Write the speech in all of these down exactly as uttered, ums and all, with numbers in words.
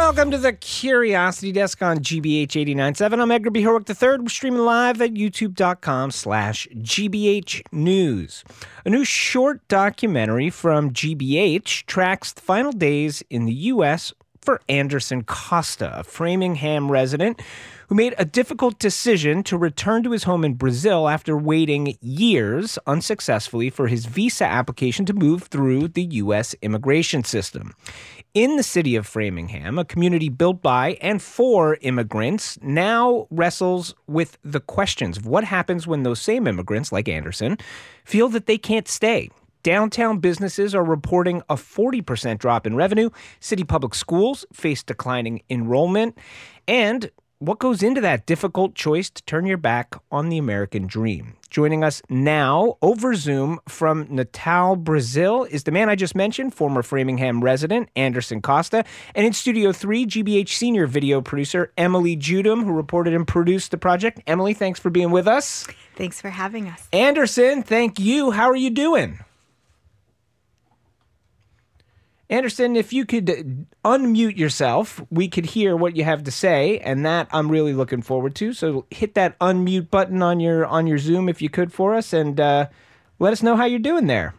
Welcome to the Curiosity Desk on G B H eighty-nine point seven. I'm Edgar B. Heroic the third. We're streaming live at youtube.com slash GBH News. A new short documentary from G B H tracks the final days in the U S for Anderson Costa, a Framingham resident who made a difficult decision to return to his home in Brazil after waiting years unsuccessfully for his visa application to move through the U S immigration system. In the city of Framingham, a community built by and for immigrants now wrestles with the questions of what happens when those same immigrants, like Anderson, feel that they can't stay. Downtown businesses are reporting a forty percent drop in revenue. City public schools face declining enrollment. And what goes into that difficult choice to turn your back on the American dream? Joining us now over Zoom from Natal, Brazil, is the man I just mentioned, former Framingham resident Anderson Costa, and in Studio three, G B H senior video producer Emily Judum, who reported and produced the project. Emily, thanks for being with us. Thanks for having us. Anderson, thank you. How are you doing? Anderson, if you could unmute yourself, we could hear what you have to say, and that I'm really looking forward to. So hit that unmute button on your on your Zoom if you could for us, and uh, let us know how you're doing there.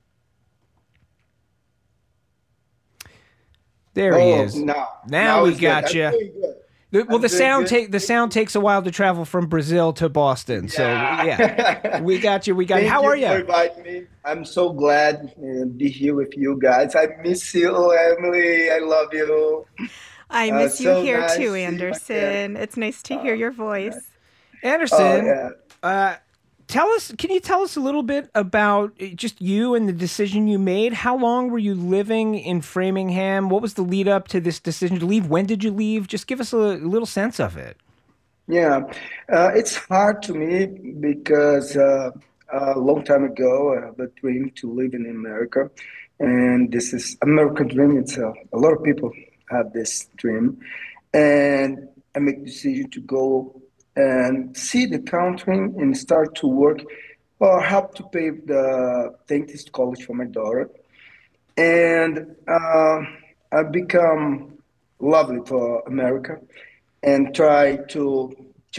There oh, he is. No, now, now we got you. The, well, I'm the sound good. take the sound takes a while to travel from Brazil to Boston. So Yeah. yeah, we got you. We got. Thank How you are you? for inviting me. I'm so glad to be here with you guys. I miss you, Emily. I love you. I Uh, miss you so here nice too, to see you Anderson. It's nice to hear your voice. Anderson, Oh, yeah. uh, tell us. Can you tell us a little bit about just you and the decision you made? How long were you living in Framingham? What was the lead up to this decision to leave? When did you leave? Just give us a little sense of it. Yeah, uh, it's hard to me because uh, a long time ago I have a dream to live in America, and this is American dream itself. A lot of people have this dream, and I make the decision to go and see the country and start to work or help to pay the dentist college for my daughter. And uh, I've become lovely for America and try to